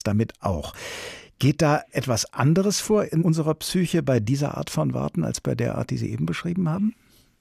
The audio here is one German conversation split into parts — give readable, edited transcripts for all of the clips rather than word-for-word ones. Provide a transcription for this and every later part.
damit auch. Geht da etwas anderes vor in unserer Psyche bei dieser Art von Warten als bei der Art, die Sie eben beschrieben haben?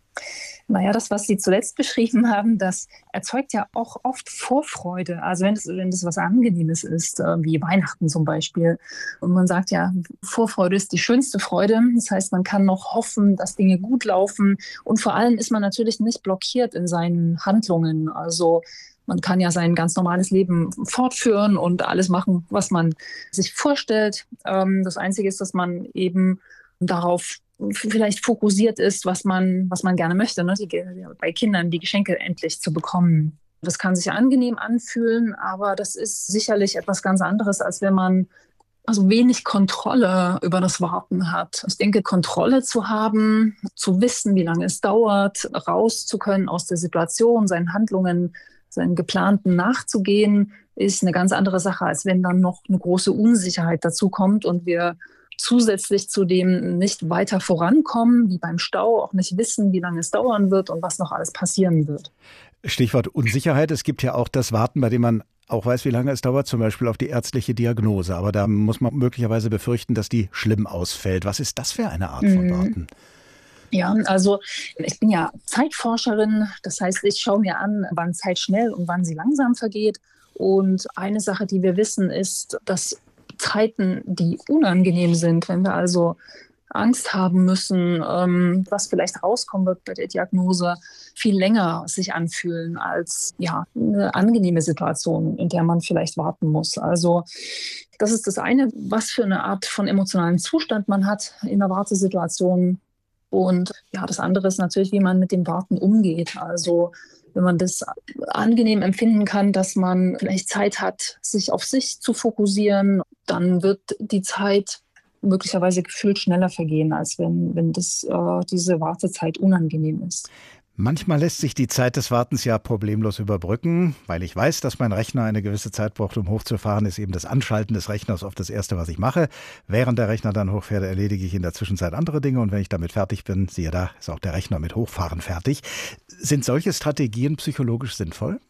Naja, das, was Sie zuletzt beschrieben haben, das erzeugt ja auch oft Vorfreude. Also wenn es was Angenehmes ist, wie Weihnachten zum Beispiel. Und man sagt ja, Vorfreude ist die schönste Freude. Das heißt, man kann noch hoffen, dass Dinge gut laufen. Und vor allem ist man natürlich nicht blockiert in seinen Handlungen. Also man kann ja sein ganz normales Leben fortführen und alles machen, was man sich vorstellt. Das Einzige ist, dass man eben darauf vielleicht fokussiert ist, was man gerne möchte, ne? Bei Kindern die Geschenke endlich zu bekommen. Das kann sich angenehm anfühlen, aber das ist sicherlich etwas ganz anderes, als wenn man also wenig Kontrolle über das Warten hat. Ich denke, Kontrolle zu haben, zu wissen, wie lange es dauert, raus zu können aus der Situation, seinen Handlungen, seinen geplanten nachzugehen, ist eine ganz andere Sache, als wenn dann noch eine große Unsicherheit dazu kommt und wir zusätzlich zu dem nicht weiter vorankommen, wie beim Stau, auch nicht wissen, wie lange es dauern wird und was noch alles passieren wird. Stichwort Unsicherheit. Es gibt ja auch das Warten, bei dem man auch weiß, wie lange es dauert, zum Beispiel auf die ärztliche Diagnose. Aber da muss man möglicherweise befürchten, dass die schlimm ausfällt. Was ist das für eine Art von Warten? Ja, also ich bin ja Zeitforscherin. Das heißt, ich schaue mir an, wann Zeit schnell und wann sie langsam vergeht. Und eine Sache, die wir wissen, ist, dass Zeiten, die unangenehm sind, wenn wir also Angst haben müssen, was vielleicht rauskommen wird bei der Diagnose, viel länger sich anfühlen als ja, eine angenehme Situation, in der man vielleicht warten muss. Also das ist das eine, was für eine Art von emotionalen Zustand man hat in der Wartesituation. Und ja, das andere ist natürlich, wie man mit dem Warten umgeht. Also wenn man das angenehm empfinden kann, dass man vielleicht Zeit hat, sich auf sich zu fokussieren, dann wird die Zeit möglicherweise gefühlt schneller vergehen, als wenn diese Wartezeit unangenehm ist. Manchmal lässt sich die Zeit des Wartens ja problemlos überbrücken, weil ich weiß, dass mein Rechner eine gewisse Zeit braucht, um hochzufahren, ist eben das Anschalten des Rechners oft das Erste, was ich mache. Während der Rechner dann hochfährt, erledige ich in der Zwischenzeit andere Dinge und wenn ich damit fertig bin, siehe da, ist auch der Rechner mit Hochfahren fertig. Sind solche Strategien psychologisch sinnvoll?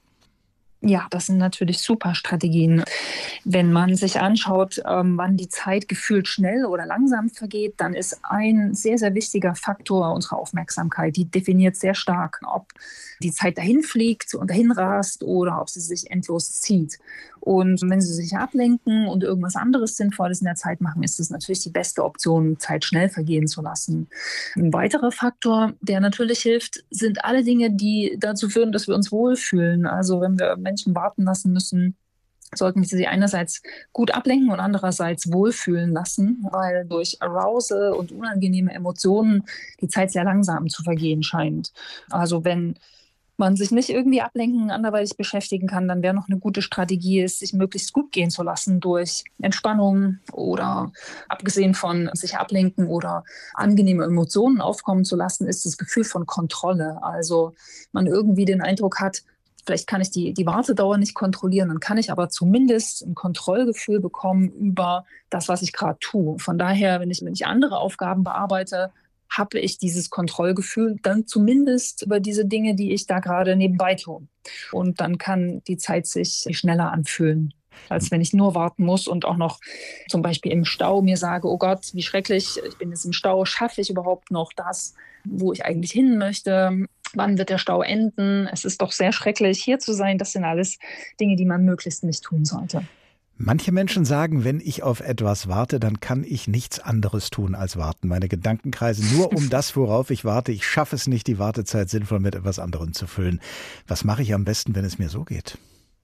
Ja, das sind natürlich super Strategien. Wenn man sich anschaut, wann die Zeit gefühlt schnell oder langsam vergeht, dann ist ein sehr, sehr wichtiger Faktor unsere Aufmerksamkeit. Die definiert sehr stark, ob die Zeit dahin fliegt und dahin rast oder ob sie sich endlos zieht. Und wenn Sie sich ablenken und irgendwas anderes Sinnvolles in der Zeit machen, ist es natürlich die beste Option, Zeit schnell vergehen zu lassen. Ein weiterer Faktor, der natürlich hilft, sind alle Dinge, die dazu führen, dass wir uns wohlfühlen. Also wenn wir Menschen warten lassen müssen, sollten wir sie einerseits gut ablenken und andererseits wohlfühlen lassen, weil durch Arousal und unangenehme Emotionen die Zeit sehr langsam zu vergehen scheint. Also wenn man sich nicht irgendwie ablenken, anderweitig beschäftigen kann, dann wäre noch eine gute Strategie, es sich möglichst gut gehen zu lassen durch Entspannung oder abgesehen von sich ablenken oder angenehme Emotionen aufkommen zu lassen, ist das Gefühl von Kontrolle. Also man irgendwie den Eindruck hat, vielleicht kann ich die Wartedauer nicht kontrollieren, dann kann ich aber zumindest ein Kontrollgefühl bekommen über das, was ich gerade tue. Von daher, wenn ich andere Aufgaben bearbeite, habe ich dieses Kontrollgefühl dann zumindest über diese Dinge, die ich da gerade nebenbei tue. Und dann kann die Zeit sich schneller anfühlen, als wenn ich nur warten muss und auch noch zum Beispiel im Stau mir sage, oh Gott, wie schrecklich, ich bin jetzt im Stau, schaffe ich überhaupt noch das, wo ich eigentlich hin möchte? Wann wird der Stau enden? Es ist doch sehr schrecklich, hier zu sein. Das sind alles Dinge, die man möglichst nicht tun sollte. Manche Menschen sagen, wenn ich auf etwas warte, dann kann ich nichts anderes tun als warten. Meine Gedanken kreisen nur um das, worauf ich warte. Ich schaffe es nicht, die Wartezeit sinnvoll mit etwas anderem zu füllen. Was mache ich am besten, wenn es mir so geht?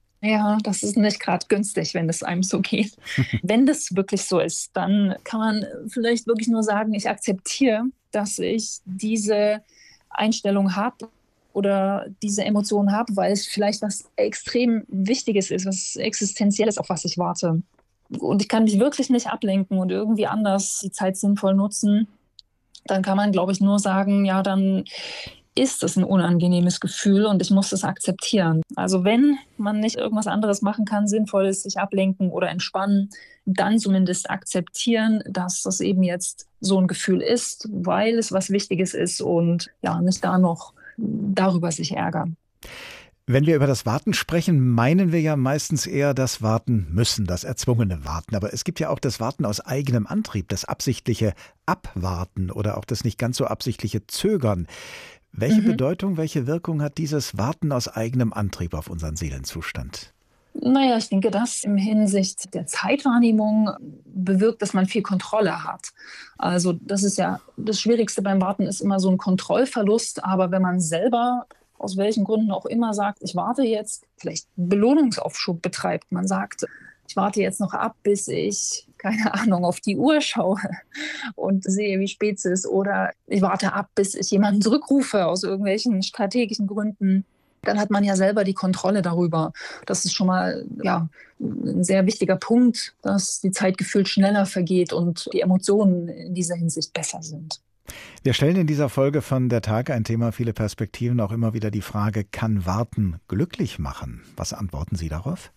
Ja, das ist nicht gerade günstig, wenn es einem so geht. Wenn das wirklich so ist, dann kann man vielleicht wirklich nur sagen, ich akzeptiere, dass ich diese Einstellung habe oder diese Emotionen habe, weil es vielleicht was extrem Wichtiges ist, was Existenzielles, auf was ich warte. Und ich kann mich wirklich nicht ablenken und irgendwie anders die Zeit sinnvoll nutzen. Dann kann man, glaube ich, nur sagen, ja, dann ist es ein unangenehmes Gefühl und ich muss es akzeptieren. Also wenn man nicht irgendwas anderes machen kann, Sinnvolles, sich ablenken oder entspannen, dann zumindest akzeptieren, dass das eben jetzt so ein Gefühl ist, weil es was Wichtiges ist und ja, nicht da noch darüber sich ärgern. Wenn wir über das Warten sprechen, meinen wir ja meistens eher das Warten müssen, das erzwungene Warten. Aber es gibt ja auch das Warten aus eigenem Antrieb, das absichtliche Abwarten oder auch das nicht ganz so absichtliche Zögern. Welche Bedeutung, welche Wirkung hat dieses Warten aus eigenem Antrieb auf unseren Seelenzustand? Naja, ich denke, das im Hinsicht der Zeitwahrnehmung bewirkt, dass man viel Kontrolle hat. Also das ist ja das Schwierigste beim Warten, ist immer so ein Kontrollverlust. Aber wenn man selber aus welchen Gründen auch immer sagt, ich warte jetzt, vielleicht einen Belohnungsaufschub betreibt. Man sagt, ich warte jetzt noch ab, bis ich, keine Ahnung, auf die Uhr schaue und sehe, wie spät es ist. Oder ich warte ab, bis ich jemanden zurückrufe aus irgendwelchen strategischen Gründen. Dann hat man ja selber die Kontrolle darüber. Das ist schon mal ein sehr wichtiger Punkt, dass die Zeit gefühlt schneller vergeht und die Emotionen in dieser Hinsicht besser sind. Wir stellen in dieser Folge von Der Tag, ein Thema, viele Perspektiven, auch immer wieder die Frage, kann Warten glücklich machen? Was antworten Sie darauf?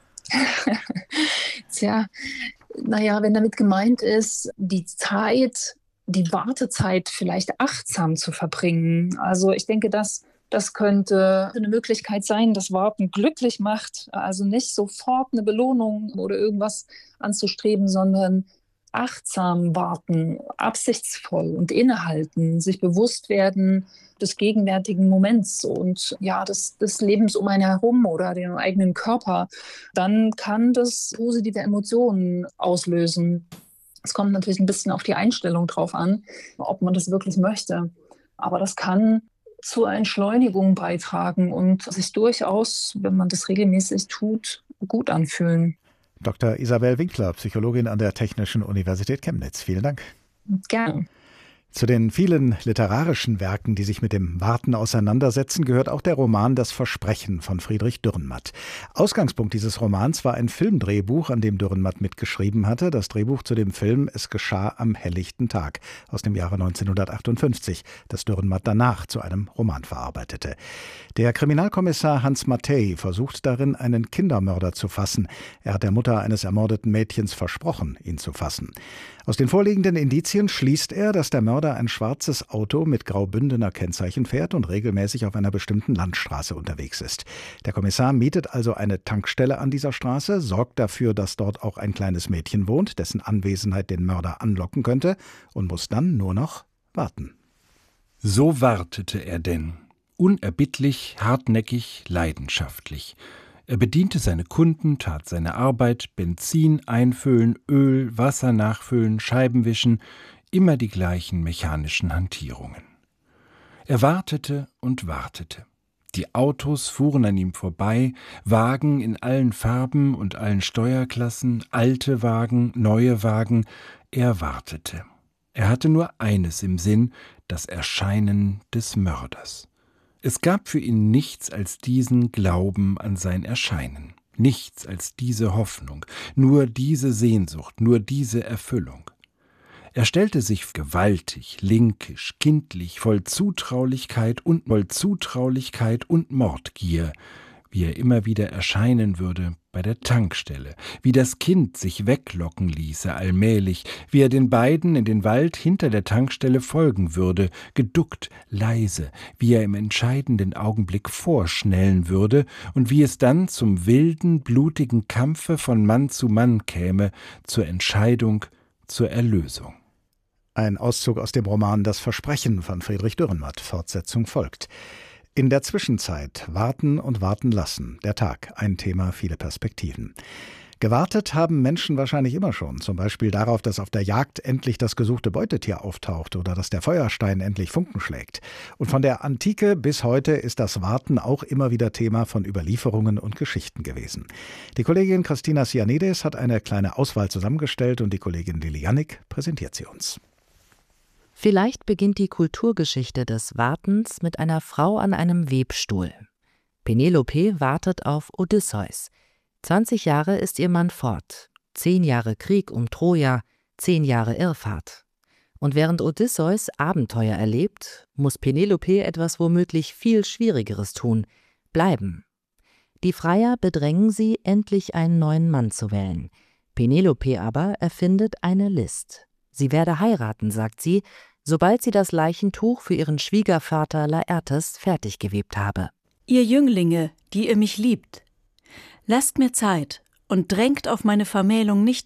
Tja, naja, wenn damit gemeint ist, die Wartezeit vielleicht achtsam zu verbringen. Also ich denke, das könnte eine Möglichkeit sein, dass Warten glücklich macht. Also nicht sofort eine Belohnung oder irgendwas anzustreben, sondern achtsam warten, absichtsvoll und innehalten, sich bewusst werden des gegenwärtigen Moments und des Lebens um einen herum oder dem eigenen Körper, dann kann das positive Emotionen auslösen. Es kommt natürlich ein bisschen auf die Einstellung drauf an, ob man das wirklich möchte. Aber das kann zur Entschleunigung beitragen und sich durchaus, wenn man das regelmäßig tut, gut anfühlen. Dr. Isabel Winkler, Psychologin an der Technischen Universität Chemnitz. Vielen Dank. Gern. Zu den vielen literarischen Werken, die sich mit dem Warten auseinandersetzen, gehört auch der Roman Das Versprechen von Friedrich Dürrenmatt. Ausgangspunkt dieses Romans war ein Filmdrehbuch, an dem Dürrenmatt mitgeschrieben hatte. Das Drehbuch zu dem Film Es geschah am helllichten Tag aus dem Jahre 1958, das Dürrenmatt danach zu einem Roman verarbeitete. Der Kriminalkommissar Hans Mattei versucht darin, einen Kindermörder zu fassen. Er hat der Mutter eines ermordeten Mädchens versprochen, ihn zu fassen. Aus den vorliegenden Indizien schließt er, dass der Mörder ein schwarzes Auto mit Graubündener Kennzeichen fährt und regelmäßig auf einer bestimmten Landstraße unterwegs ist. Der Kommissar mietet also eine Tankstelle an dieser Straße, sorgt dafür, dass dort auch ein kleines Mädchen wohnt, dessen Anwesenheit den Mörder anlocken könnte, und muss dann nur noch warten. So wartete er denn, unerbittlich, hartnäckig, leidenschaftlich. Er bediente seine Kunden, tat seine Arbeit, Benzin einfüllen, Öl, Wasser nachfüllen, Scheiben wischen, immer die gleichen mechanischen Hantierungen. Er wartete und wartete. Die Autos fuhren an ihm vorbei, Wagen in allen Farben und allen Steuerklassen, alte Wagen, neue Wagen. Er wartete. Er hatte nur eines im Sinn, das Erscheinen des Mörders. Es gab für ihn nichts als diesen Glauben an sein Erscheinen, nichts als diese Hoffnung, nur diese Sehnsucht, nur diese Erfüllung. Er stellte sich gewaltig, linkisch, kindlich, voll Zutraulichkeit und Mordgier, wie er immer wieder erscheinen würde bei der Tankstelle, wie das Kind sich weglocken ließe allmählich, wie er den beiden in den Wald hinter der Tankstelle folgen würde, geduckt, leise, wie er im entscheidenden Augenblick vorschnellen würde und wie es dann zum wilden, blutigen Kampfe von Mann zu Mann käme, zur Entscheidung, zur Erlösung. Ein Auszug aus dem Roman Das Versprechen von Friedrich Dürrenmatt. Fortsetzung folgt. In der Zwischenzeit warten und warten lassen. Der Tag, ein Thema, viele Perspektiven. Gewartet haben Menschen wahrscheinlich immer schon, zum Beispiel darauf, dass auf der Jagd endlich das gesuchte Beutetier auftaucht oder dass der Feuerstein endlich Funken schlägt. Und von der Antike bis heute ist das Warten auch immer wieder Thema von Überlieferungen und Geschichten gewesen. Die Kollegin Christina Sianides hat eine kleine Auswahl zusammengestellt und die Kollegin Lili Jannik präsentiert sie uns. Vielleicht beginnt die Kulturgeschichte des Wartens mit einer Frau an einem Webstuhl. Penelope wartet auf Odysseus. 20 Jahre ist ihr Mann fort, 10 Jahre Krieg um Troja, 10 Jahre Irrfahrt. Und während Odysseus Abenteuer erlebt, muss Penelope etwas womöglich viel Schwierigeres tun: bleiben. Die Freier bedrängen sie, endlich einen neuen Mann zu wählen. Penelope aber erfindet eine List. Sie werde heiraten, sagt sie, sobald sie das Leichentuch für ihren Schwiegervater Laertes fertig gewebt habe. Ihr Jünglinge, die ihr mich liebt, lasst mir Zeit und drängt auf meine Vermählung nicht